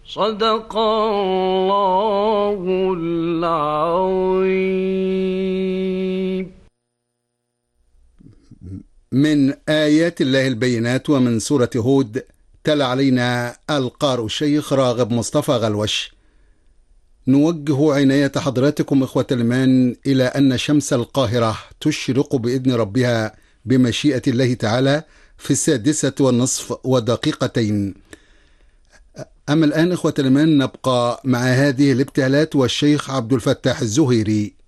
صدق الله العظيم. من آيات الله البينات ومن سورة هود، تلا علينا القارئ الشيخ راغب مصطفى غلوش. نوجه عناية حضراتكم إخوة الإيمان إلى أن شمس القاهرة تشرق بإذن ربها بمشيئة الله تعالى في 6:06 أما الآن إخوة الإيمان نبقى مع هذه الابتهالات والشيخ عبد الفتاح الزهيري.